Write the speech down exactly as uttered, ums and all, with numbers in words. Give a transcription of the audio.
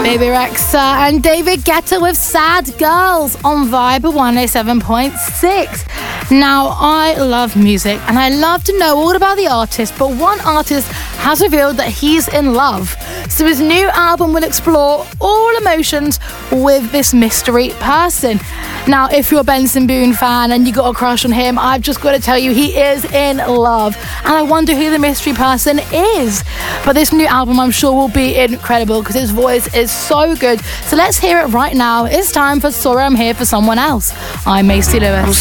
Bebe Rexha and David Guetta with Sad Girls on Vibe one oh seven point six. Now, I love music and I love to know all about the artist, but one artist has revealed that he's in love. So his new album will explore all emotions with this mystery person. Now, if you're a Benson Boone fan and you got a crush on him, I've just got to tell you, he is in love. And I wonder who the mystery person is. But this new album, I'm sure, will be incredible because his voice is so good. So let's hear it right now. It's time for Sorry I'm Here for Someone Else. I'm Macy Lewis.